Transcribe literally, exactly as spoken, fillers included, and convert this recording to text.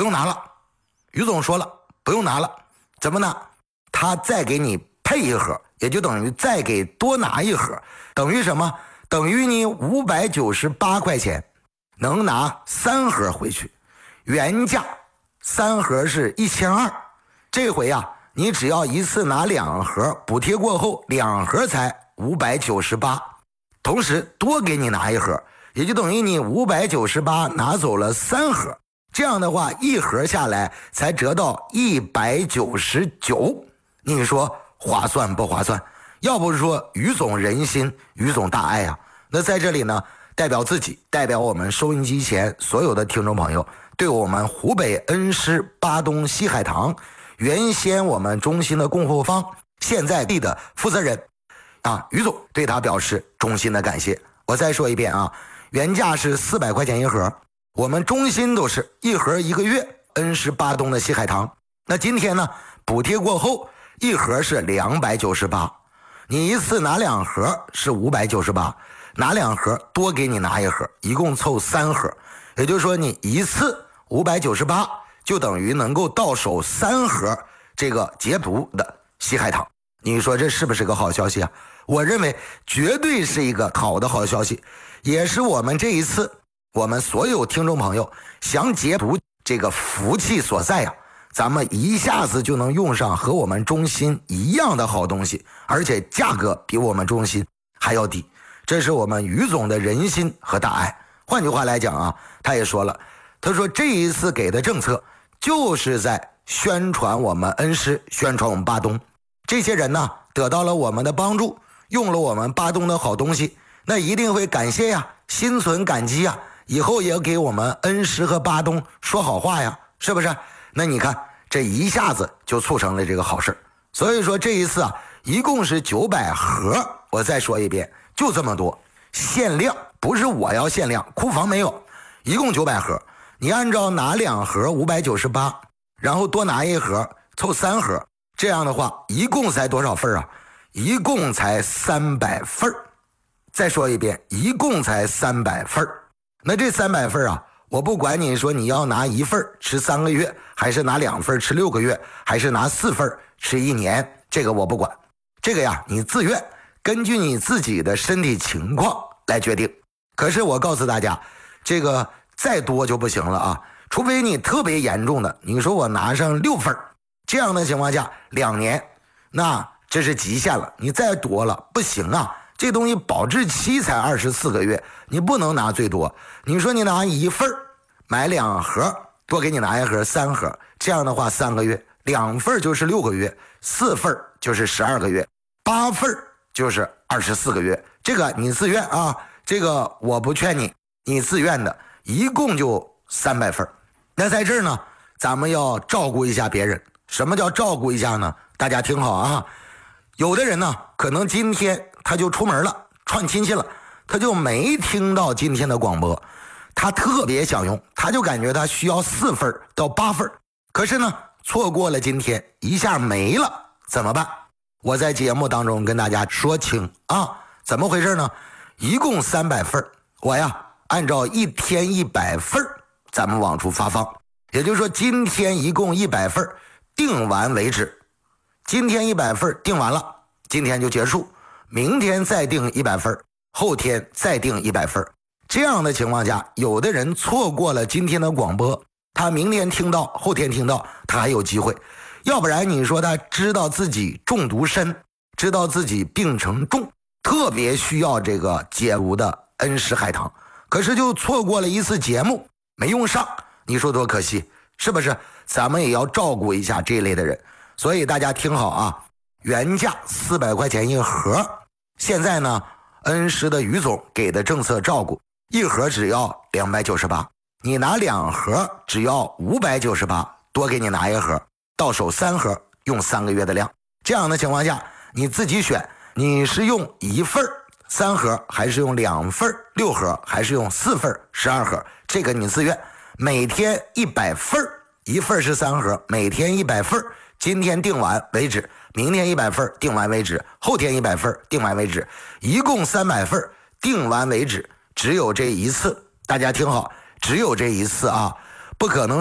不用拿了。于总说了，不用拿了，怎么拿？他再给你配一盒，也就等于再给多拿一盒，等于什么？等于你五百九十八块钱能拿三盒回去，原价三盒是一千二，这回啊，你只要一次拿两盒，补贴过后两盒才五百九十八，同时多给你拿一盒，也就等于你五百九十八拿走了三盒，这样的话一盒下来才折到一百九十九，你说划算不划算？要不是说于总人心，于总大爱啊。那在这里呢，代表自己，代表我们收音机前所有的听众朋友，对我们湖北恩施巴东西海棠原先我们中心的供货方现在地的负责人啊，于总对他表示衷心的感谢。我再说一遍啊，原价是四百块钱一盒，我们中心都是一盒一个月恩施巴东的西海棠，那今天呢补贴过后一盒是两百九十八，你一次拿两盒是五百九十八，拿两盒多给你拿一盒，一共凑三盒，也就是说你一次五百九十八就等于能够到手三盒这个捷补的西海棠，你说这是不是个好消息啊？我认为绝对是一个好的好消息，也是我们这一次我们所有听众朋友想捷补这个福气所在啊，咱们一下子就能用上和我们中心一样的好东西，而且价格比我们中心还要低，这是我们于总的人心和大爱。换句话来讲啊，他也说了，他说这一次给的政策就是在宣传我们恩施，宣传我们巴东，这些人呢得到了我们的帮助，用了我们巴东的好东西，那一定会感谢呀，心存感激呀，以后也要给我们恩施和巴东说好话呀，是不是？那你看这一下子就促成了这个好事。所以说这一次啊，一共是九百盒，我再说一遍，就这么多，限量，不是我要限量，库房没有，一共九百盒，你按照拿两盒五百九十八，然后多拿一盒凑三盒，这样的话一共才多少份啊？一共才三百份。再说一遍，一共才三百份。那这三百份啊，我不管你说你要拿一份吃三个月，还是拿两份吃六个月，还是拿四份吃一年，这个我不管，这个呀你自愿，根据你自己的身体情况来决定。可是我告诉大家，这个再多就不行了啊，除非你特别严重的，你说我拿上六份，这样的情况下两年，那这是极限了，你再多了不行啊，这东西保质期才二十四个月，你不能拿最多。你说你拿一份买两盒，多给你拿一盒三盒，这样的话三个月，两份就是六个月，四份就是十二个月，八份就是二十四个月，这个你自愿啊，这个我不劝你，你自愿的，一共就三百份。那在这儿呢，咱们要照顾一下别人。什么叫照顾一下呢？大家听好啊，有的人呢可能今天他就出门了，串亲戚了，他就没听到今天的广播，他特别想用，他就感觉他需要四份到八份，可是呢错过了今天，一下没了，怎么办？我在节目当中跟大家说清啊，怎么回事呢？一共三百份，我呀按照一天一百份咱们往出发放，也就是说今天一共一百份，订完为止。今天一百份订完了，今天就结束，明天再订一百份，后天再订一百份。这样的情况下，有的人错过了今天的广播，他明天听到，后天听到，他还有机会。要不然你说他知道自己中毒深，知道自己病程重，特别需要这个解毒的恩施海棠，可是就错过了一次节目，没用上，你说多可惜，是不是？咱们也要照顾一下这一类的人。所以大家听好啊，原价四百块钱一盒，现在呢恩施的于总给的政策照顾，一盒只要两百九十八，你拿两盒只要五百九十八，多给你拿一盒，到手三盒，用三个月的量。这样的情况下你自己选，你是用一份三盒，还是用两份六盒，还是用四份十二盒，这个你自愿。每天一百份，一份是三盒，每天一百份，今天订完为止，明天一百份订完为止，后天一百份订完为止，一共三百份订完为止，只有这一次。大家听好，只有这一次啊，不可能